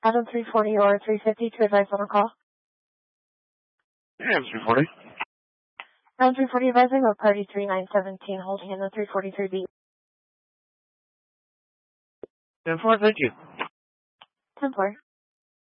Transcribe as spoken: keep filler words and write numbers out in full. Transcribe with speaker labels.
Speaker 1: Adam three forty or three fifty to advise on a call.
Speaker 2: Yeah, three forty.
Speaker 1: Adam three forty advising of party three nine seventeen holding in the three forty-three B.
Speaker 2: ten four, thank you.
Speaker 1: ten four.